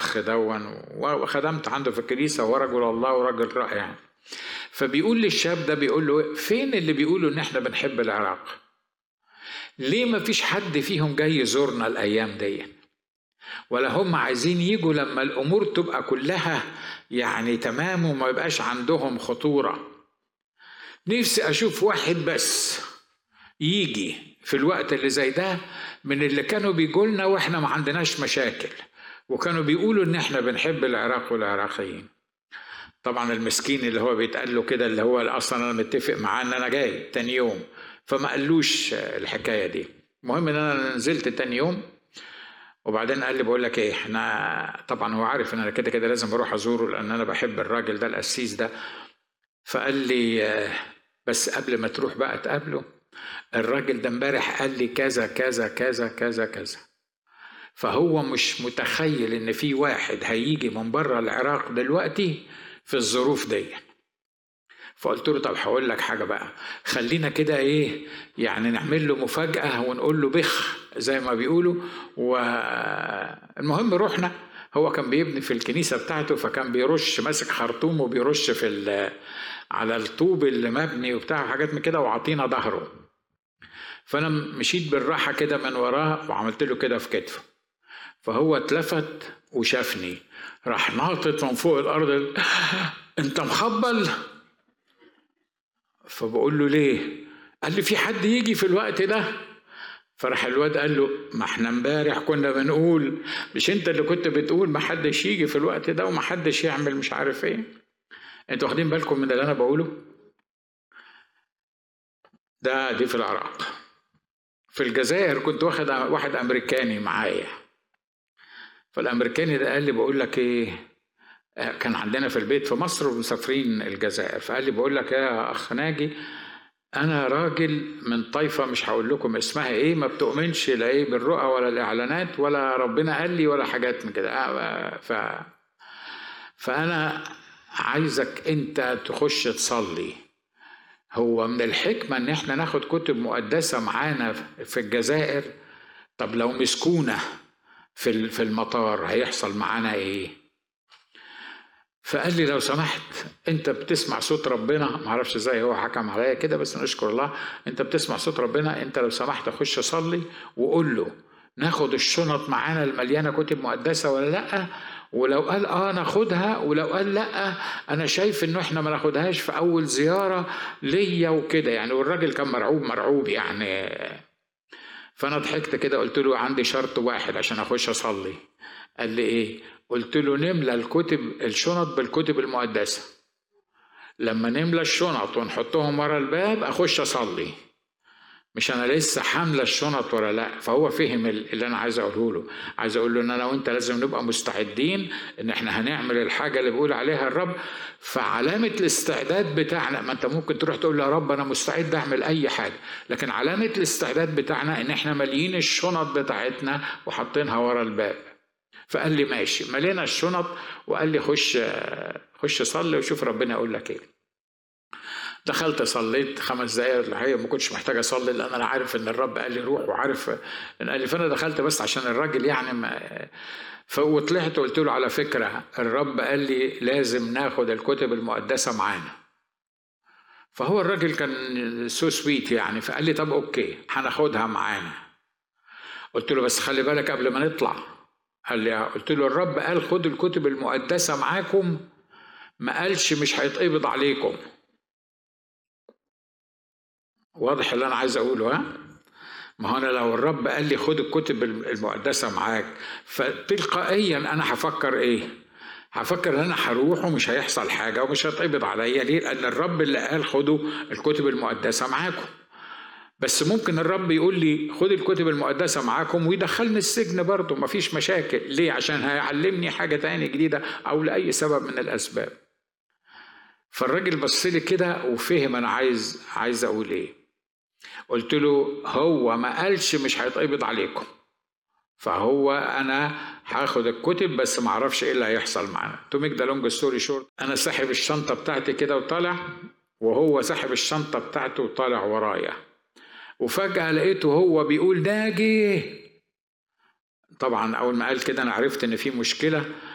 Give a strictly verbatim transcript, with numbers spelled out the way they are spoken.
الأخ دون وخدمت عنده في الكنيسة، ورجل الله ورجل رائع. فبيقول للشاب ده، بيقول له فين اللي بيقولوا إن إحنا بنحب العراق؟ ليه ما فيش حد فيهم جاي يزورنا الأيام دي؟ ولا هم عايزين يجوا لما الأمور تبقى كلها يعني تمام وما يبقاش عندهم خطورة؟ نفسي أشوف واحد بس يجي في الوقت اللي زي ده من اللي كانوا بيقولنا وإحنا ما عندناش مشاكل، وكانوا بيقولوا إن إحنا بنحب العراق والعراقيين. طبعا المسكين اللي هو بيتقال له كده، اللي هو أصلا أنا متفق معاه إن أنا جاي تاني يوم، فما قالوش الحكاية دي. المهم إن أنا نزلت تاني يوم، وبعدين قال لي بقول لك ايه، احنا طبعا هو عارف ان انا كده كده لازم اروح ازوره لان انا بحب الراجل ده القسيس ده. فقال لي بس قبل ما تروح بقى تقابله، الراجل ده امبارح قال لي كذا كذا كذا كذا كذا. فهو مش متخيل ان في واحد هيجي من بره العراق دلوقتي في الظروف دي. فقلت له طب هقول لك حاجه بقى، خلينا كده ايه يعني نعمل له مفاجاه ونقول له بخ زي ما بيقولوا. والمهم رحنا، هو كان بيبني في الكنيسه بتاعته، فكان بيرش ماسك خرطوم وبيرش في على الطوب اللي مبني وبتاع حاجات من كده، وعطينا ظهره. فانا مشيت بالراحه كده من وراه وعملت له كده في كتفه، فهو اتلفت وشافني، راح ناطط من فوق الارض انت مخبل؟ فبقول له ليه؟ قال لي في حد يجي في الوقت ده؟ فرح الواد قال له ما احنا امبارح كنا بنقول، مش انت اللي كنت بتقول ما حدش يجي في الوقت ده وما حدش يعمل مش عارف ايه؟ انتوا واخدين بالكم من اللي انا بقوله ده؟ دي في العراق. في الجزائر كنت واخد واحد امريكاني معايا، فالامريكاني ده قال لي بقول لك ايه، كان عندنا في البيت في مصر ومسافرين الجزائر، فقال لي بقول لك يا اخ ناجي، انا راجل من طائفه مش هقول لكم اسمها ايه، ما بتؤمنش لا ايه بالرؤى ولا الاعلانات ولا ربنا قال لي ولا حاجات من كده. ف فانا عايزك انت تخش تصلي. هو من الحكمه ان احنا ناخد كتب مقدسه معانا في الجزائر. طب لو مسكونه في في المطار هيحصل معانا ايه؟ فقال لي لو سمحت انت بتسمع صوت ربنا، ما اعرفش ازاي هو حكم عليا كده بس نشكر الله، انت بتسمع صوت ربنا، انت لو سمحت خش صلي وقول له ناخد الشنط معانا المليانه كتب مقدسه ولا لا، ولو قال اه ناخدها، ولو قال لا انا شايف انه احنا ما ناخدهاش في اول زياره ليا وكده يعني. والراجل كان مرعوب مرعوب يعني. فانا ضحكت كده قلت له عندي شرط واحد عشان اخش اصلي. قال لي ايه؟ قلت له نملى الكتب الشنط بالكتب المقدسة، لما نملى الشنط ونحطهم ورا الباب اخش اصلي، مش انا لسه حامله الشنط ولا لا. فهو فهم اللي انا عايز اقوله له. عايز اقول له ان انا وانت لازم نبقى مستعدين ان احنا هنعمل الحاجه اللي بيقول عليها الرب. فعلامه الاستعداد بتاعنا، ما انت ممكن تروح تقول له يا رب انا مستعد اعمل اي حاجه، لكن علامه الاستعداد بتاعنا ان احنا ماليين الشنط بتاعتنا وحاطينها ورا الباب. فقال لي ماشي، ملينا الشنط وقال لي خش خش صلي وشوف ربنا يقول لك ايه. دخلت صليت خمس دقايق الحقيقه ما كنتش محتاج اصلي لان انا عارف ان الرب قال لي روح وعارف ان قال لي، فانا دخلت بس عشان الراجل يعني ما. فطلعت وقلت له على فكره الرب قال لي لازم ناخد الكتب المقدسه معانا. فهو الراجل كان سو سويت يعني، فقال لي طب اوكي هناخدها معانا. قلت له بس خلي بالك قبل ما نطلع. قال لي قلت له الرب قال خدوا الكتب المقدسه معاكم، ما قالش مش هيتقبض عليكم. واضح اللي انا عايز اقوله؟ ها، ما هو انا لو الرب قال لي خد الكتب المقدسه معاك فتلقائيا انا هفكر ايه؟ هفكر ان انا هروح ومش هيحصل حاجه ومش هيتقبض عليا. ليه؟ لان الرب اللي قال خدوا الكتب المقدسه معاكم. بس ممكن الرب يقول لي خد الكتب المقدسه معاكم ويدخلني السجن برضه، مفيش مشاكل. ليه؟ عشان هيعلمني حاجه تاني جديده او لاي سبب من الاسباب. فالراجل بص لي كده وفهم انا عايز عايز اقول ايه. قلت له هو ما قالش مش هيتقبض عليكم، فهو انا هاخد الكتب بس ما اعرفش ايه اللي هيحصل معانا. تو ميك ذا لونج ستوري شورت، انا ساحب الشنطه بتاعتي كده وطالع، وهو ساحب الشنطه بتاعته وطالع ورايا، وفجاه لقيته هو بيقول ناجي. طبعا اول ما قال كده انا عرفت ان في مشكله،